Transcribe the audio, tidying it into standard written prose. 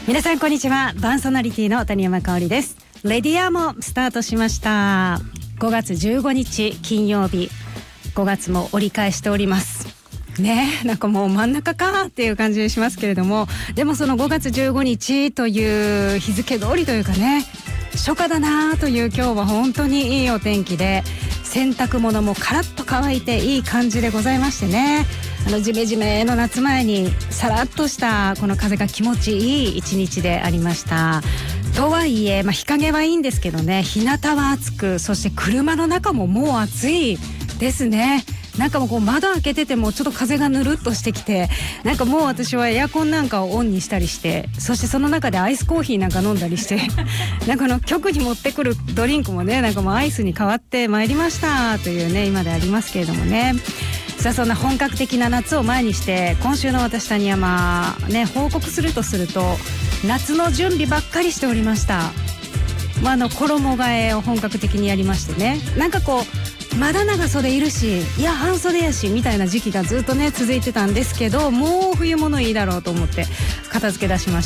皆さんこんにちは。パーソナリティの谷山香織です。レディアもスタートしました。5月15日金曜日、5月も折り返しておりますね。なんかもう真ん中かっていう感じしますけれども、でもその5月15日という日付通りというかね、初夏だなという今日は本当にいいお天気で、洗濯物もカラッと乾いていい感じでございましてね、ジメジメの夏前にさらっとしたこの風が気持ちいい一日でありました。とはいえ、日陰はいいんですけどね、日向は暑く、そして車の中ももう暑いですね。なんかもうこう窓開けててもちょっと風がぬるっとしてきて、なんかもう私はエアコンなんかをオンにしたりして、そしてその中でアイスコーヒーなんか飲んだりしてなんか局に持ってくるドリンクもね、なんかもうアイスに変わってまいりましたというね、今でありますけれどもね。さあ、そんな本格的な夏を前にして、今週の私谷山ね、報告すると夏の準備ばっかりしておりました。衣替えを本格的にやりましてね、なんかこうまだ長袖いるし、いや半袖やしみたいな時期がずっとね続いてたんですけど、もう冬物いいだろうと思って片付け出しま